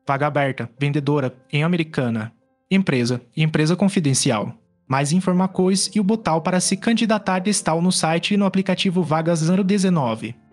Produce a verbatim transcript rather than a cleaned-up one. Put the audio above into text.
Vaga aberta, vendedora, em Americana. Empresa, empresa confidencial. Mais informações e o botão para se candidatar estão no site e no aplicativo Vagas zero dezenove.